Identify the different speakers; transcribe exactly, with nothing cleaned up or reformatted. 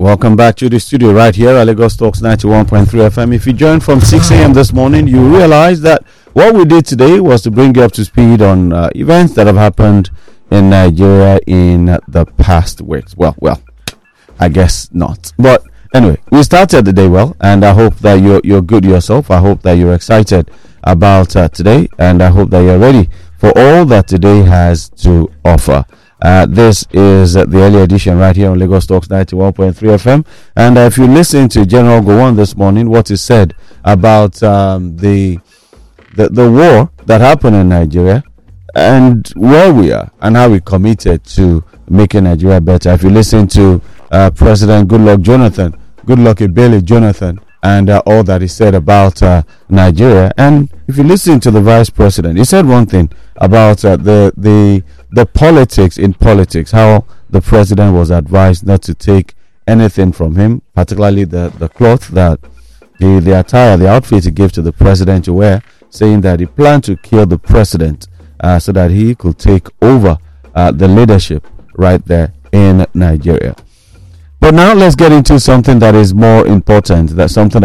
Speaker 1: Welcome back to the studio right here at Lagos Talks ninety-one point three F M. If you joined from six a.m. this morning, you realize that what we did today was to bring you up to speed on uh, events that have happened in Nigeria in uh, the past weeks. Well, well, I guess not. But anyway, we started the day well, and I hope that you're, you're good yourself. I hope that you're excited about uh, today, and I hope that you're ready for all that today has to offer. Uh, this is uh, the early edition right here on Lagos Talks ninety-one point three F M. And uh, if you listen to General Gowon this morning, what he said about um, the, the the war that happened in Nigeria and where we are and how we committed to making Nigeria better. If you listen to uh, President Goodluck Jonathan, Goodluck Ebele Jonathan, and uh, all that he said about uh, Nigeria, and if you listen to the Vice President, he said one thing about uh, the the the politics in politics, how the president was advised not to take anything from him, particularly the, the cloth that the, the attire, the outfit he gave to the president to wear, saying that he planned to kill the president uh, so that he could take over uh, the leadership right there in Nigeria. But now let's get into something that is more important, that's something that